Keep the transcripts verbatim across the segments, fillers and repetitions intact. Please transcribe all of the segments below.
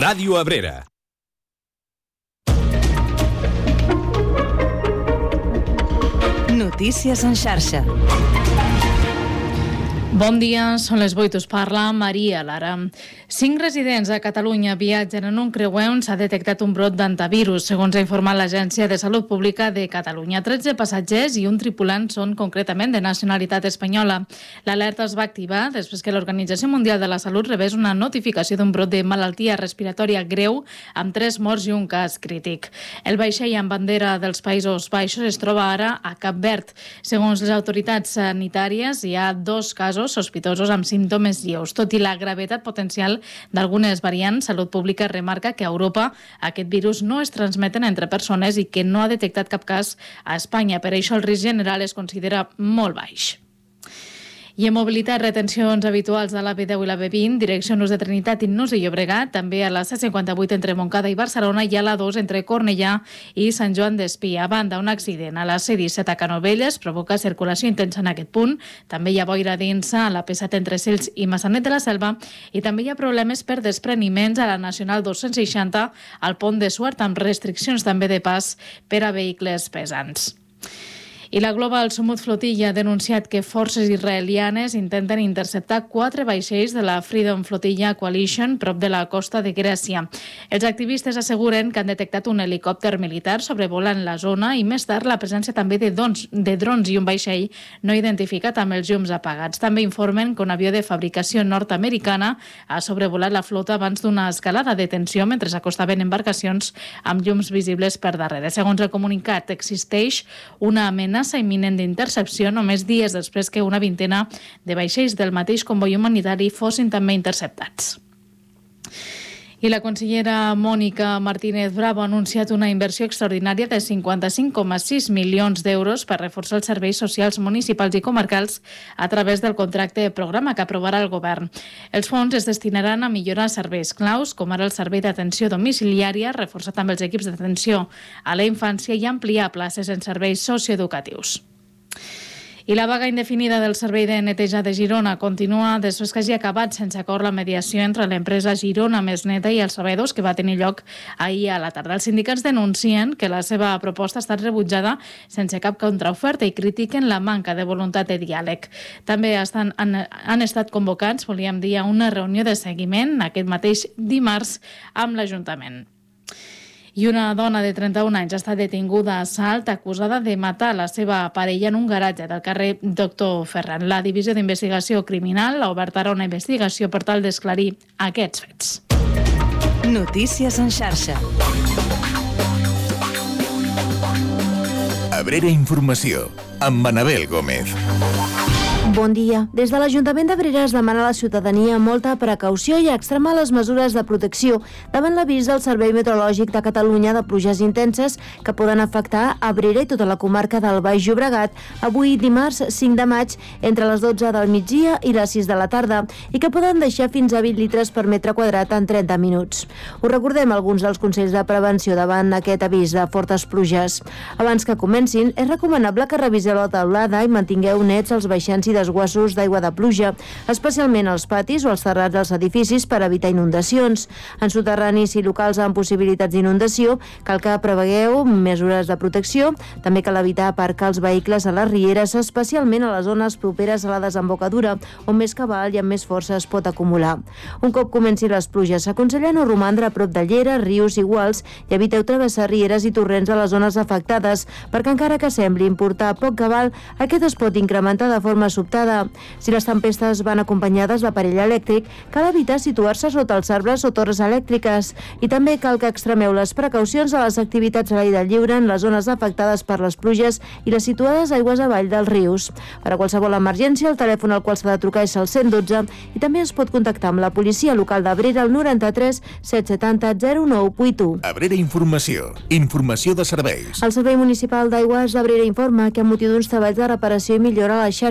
Ràdio Abrera. Notícies en xarxa. Bon dia, són les vuit, us parla Maria Lara. Cinc residents a Catalunya viatgen en un creuer on s'ha detectat un brot d'hantavirus, segons ha informat l'Agència de Salut Pública de Catalunya. tretze passatgers i un tripulant són concretament de nacionalitat espanyola. L'alerta es va activar després que l'Organització Mundial de la Salut rebés una notificació d'un brot de malaltia respiratòria greu amb tres morts i un cas crític. El vaixell amb bandera dels Països Baixos es troba ara a Cap Verd. Segons les autoritats sanitàries, hi ha dos casos sospitosos amb símptomes lleus. Tot i la gravetat potencial d'algunes variants, Salut Pública remarca que a Europa aquest virus no es transmeten entre persones i que no ha detectat cap cas a Espanya. Per això el risc general es considera molt baix. I en mobilitat, retencions habituals de la B deu i la B vint, direcció Nus de Trinitat i Nus de Llobregat, també a la C cinquanta-vuit entre Montcada i Barcelona i a la dos entre Cornellà i Sant Joan d'Espí. A banda, un accident a la C disset a Canovelles provoca circulació intensa en aquest punt. També hi ha boira densa a la P set entre Sils i Maçanet de la Selva i també hi ha problemes per despreniments a la Nacional dos-cents seixanta al pont de Suert, amb restriccions també de pas per a vehicles pesants. I la Global Sumut Flotilla ha denunciat que forces israelianes intenten interceptar quatre vaixells de la Freedom Flotilla Coalition prop de la costa de Grècia. Els activistes asseguren que han detectat un helicòpter militar sobrevolant la zona i més tard la presència també de, dons, de drons i un vaixell no identificat amb els llums apagats. També informen que un avió de fabricació nord-americana ha sobrevolat la flota abans d'una escalada de tensió mentre s'acostaven embarcacions amb llums visibles per darrere. Segons el comunicat, existeix una amenaça imminent d'intercepció només dies després que una vintena de vaixells del mateix comboi humanitari fossin també interceptats. I la consellera Mònica Martínez Bravo ha anunciat una inversió extraordinària de cinquanta-cinc coma sis milions d'euros per reforçar els serveis socials municipals i comarcals a través del contracte de programa que aprovarà el govern. Els fons es destinaran a millorar serveis claus, com ara el servei d'atenció domiciliària, reforçar també els equips d'atenció a la infància i ampliar places en serveis socioeducatius. I la vaga indefinida del Servei de Neteja de Girona continua després que hagi acabat sense acord la mediació entre l'empresa Girona Més Neta i els treballadors que va tenir lloc ahir a la tarda. Els sindicats denuncien que la seva proposta ha estat rebutjada sense cap contraoferta i critiquen la manca de voluntat de diàleg. També estan, han, han estat convocats, volíem dir, a una reunió de seguiment aquest mateix dimarts amb l'Ajuntament. I una dona de trenta-un anys ha estat detinguda a Salt acusada de matar la seva parella en un garatge del carrer Doctor Ferran. La Divisió d'Investigació Criminal ha obert ara una investigació per tal d'esclarir aquests fets. Notícies en xarxa. Abrera Informació, amb Manabel Gómez. Bon dia. Des de l'Ajuntament d'Abrera es demana a la ciutadania molta precaució i extremar les mesures de protecció davant l'avís del Servei Meteorològic de Catalunya de pluges intenses que poden afectar Abrera i tota la comarca del Baix Llobregat avui dimarts cinc de maig entre les dotze del migdia i les sis de la tarda i que poden deixar fins a vint litres per metre quadrat en trenta minuts. Us recordem alguns dels consells de prevenció davant aquest avís de fortes pluges. Abans que comencin, és recomanable que reviseu la teulada i mantingueu nets els baixants i desguassos d'aigua de pluja, especialment als patis o als terrats dels edificis per evitar inundacions. En soterranis i locals amb possibilitats d'inundació cal que prevegueu mesures de protecció. També cal evitar aparcar els vehicles a les rieres, especialment a les zones properes a la desembocadura, on més cabal i amb més força es pot acumular. Un cop comencin les pluges, s'aconsella no romandre a prop de lleres, rius i guals i eviteu travessar rieres i torrents a les zones afectades, perquè encara que sembli importar poc cabal, aquest es pot incrementar de forma substancial sobtada. Si les tempestes van acompanyades d'aparell elèctric, cal evitar situar-se sota els arbres o torres elèctriques i també cal que extremeu les precaucions a les activitats a l'aire lliure en les zones afectades per les pluges i les situades aigües avall dels rius. Per a qualsevol emergència, el telèfon al qual s'ha de trucar és el cent dotze i també es pot contactar amb la policia local d'Abrera al noranta-tres set setanta zero nou vuitanta u. Abrera Informació. Informació de serveis. El Servei Municipal d'Aigües d'Abrera informa que amb motiu d'uns treballs de reparació i millora a la xarxa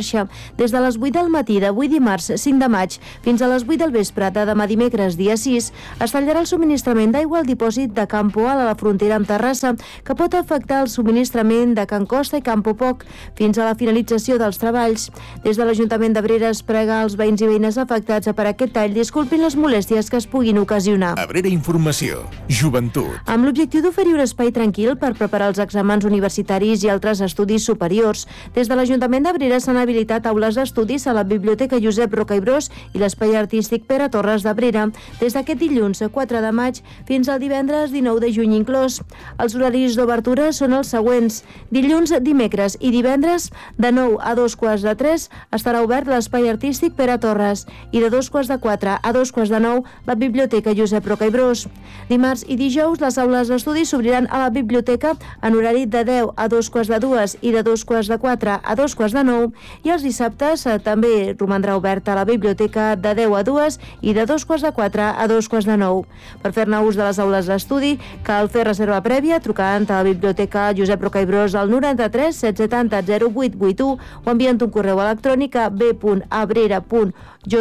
Des de les vuit del matí d'avui dimarts cinc de maig fins a les vuit del vespre de demà dimecres dia sis es tallarà el subministrament d'aigua al dipòsit de Can Poal a la frontera amb Terrassa, que pot afectar el subministrament de Can Costa i Can Popoc fins a la finalització dels treballs. Des de l'Ajuntament d'Abrera es prega als veïns i veïnes afectats a per aquest tall disculpin les molèsties que es puguin ocasionar. Abrera Informació, Joventut. Amb l'objectiu d'oferir un espai tranquil per preparar els exàmens universitaris i altres estudis superiors, des de l'Ajuntament d'Abrera s'han habilitat aules d'estudis a la Biblioteca Josep Roca i Bros i l'Espai Artístic Pere Torres d'Abrera, des d'aquest dilluns quatre de maig fins al divendres dinou de juny inclòs. Els horaris d'obertura són els següents. Dilluns, dimecres i divendres, de nou a dos quarts de tres, estarà obert l'Espai Artístic Pere Torres i de dos quarts de quatre a dos quarts de nou la Biblioteca Josep Roca i Bros. Dimarts i dijous, les aules d'estudi s'obriran a la biblioteca en horari de deu a dos quarts de dues i de dos quarts de quatre a dos quarts de nou, i els dissabtes eh, també romandrà oberta la biblioteca de deu a dues i de dos quarts de quatre a dos quarts de nou. Per fer-ne ús de les aules d'estudi cal fer reserva prèvia trucant a la biblioteca Josep Roca i Bros al noranta-tres set setanta zero vuit vuit u o enviant un correu electrònic a b punt abrera punt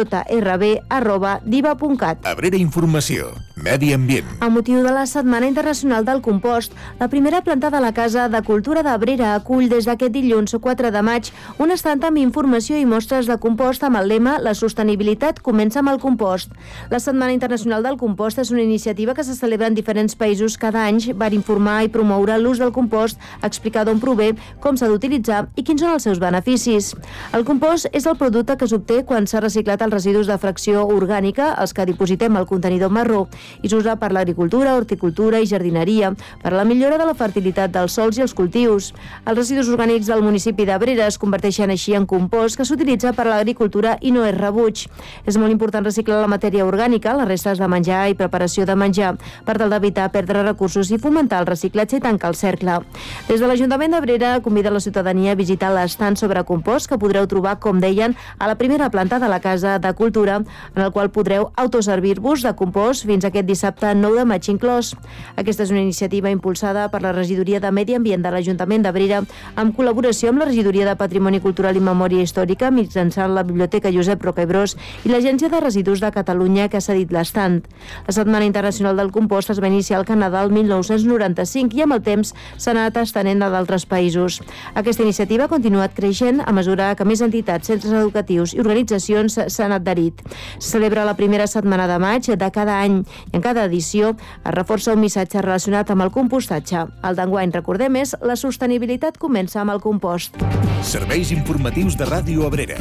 jrb arroba diva punt cat. Abrera Informació, Medi Ambient. A motiu de la Setmana Internacional del Compost, la primera planta de la Casa de Cultura d'Abrera acull des d'aquest dilluns quatre de maig un estand amb informació i mostres de compost amb el lema La sostenibilitat comença amb el compost. La Setmana Internacional del Compost és una iniciativa que se celebra en diferents països cada any per informar i promoure l'ús del compost, explicar d'on prové, com s'ha d'utilitzar i quins són els seus beneficis. El compost és el producte que s'obté quan s'ha reciclat els residus de fracció orgànica, els que dipositem al contenidor marró, i s'usa per l'agricultura, horticultura i jardineria, per a la millora de la fertilitat dels sols i els cultius. Els residus orgànics del municipi d'Abrera es converteixen així en compost que s'utilitza per a l'agricultura i no és rebuig. És molt important reciclar la matèria orgànica, les restes de menjar i preparació de menjar, per tal d'evitar perdre recursos i fomentar el reciclatge i tancar el cercle. Des de l'Ajuntament d'Abrera convida la ciutadania a visitar l'estant sobre compost que podreu trobar, com deien, a la primera planta de la Casa de Cultura, en el qual podreu autoservir-vos de compost fins aquest dissabte nou de maig inclòs. Aquesta és una iniciativa impulsada per la Regidoria de Medi Ambient de l'Ajuntament d'Abrera en col·laboració amb la Regidoria de Patrimoni Cultural i Memòria Històrica mitjançant la Biblioteca Josep Roca i Bros i l'Agència de Residus de Catalunya que ha cedit l'estant. La Setmana Internacional del Compost es va iniciar al Canadà el mil nou-cents noranta-cinc i amb el temps s'ha anat estenent a d'altres països. Aquesta iniciativa ha continuat creixent a mesura que més entitats, centres educatius i organitzacions s'han adherit. Se celebra la primera setmana de maig de cada any i en cada edició es reforça un missatge relacionat amb el compostatge. El d'enguany, recordem, és la sostenibilitat comença amb el compost. Serveis informatius de Ràdio Abrera.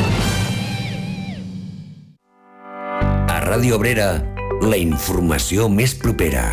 A Ràdio Abrera, la informació més propera.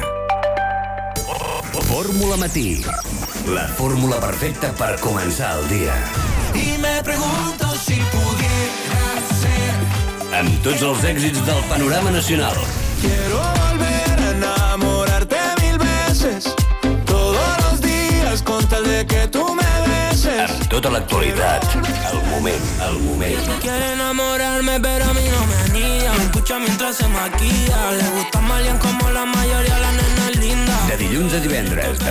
Fórmula Matí. La fórmula perfecta per començar el dia. Y me pregunto si pudiera ser. Amb tots els èxits del panorama nacional. Quiero volver a enamorarte mil veces. Todos los días con tal de que tú me beses. Amb tota l'actualitat. El moment, el moment. Quiere enamorarme pero a mí no me anilla. Me escucha mientras se maquilla. Le gusta Malian como la mayoría, la nena es linda. De dilluns a divendres, de